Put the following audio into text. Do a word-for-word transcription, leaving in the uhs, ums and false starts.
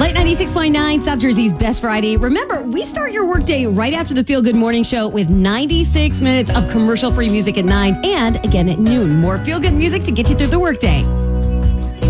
Light ninety-six point nine, South Jersey's Best Friday. Remember, we start your workday right after the Feel Good Morning Show with ninety-six minutes of commercial-free music at nine. And again at noon, more feel-good music to get you through the workday.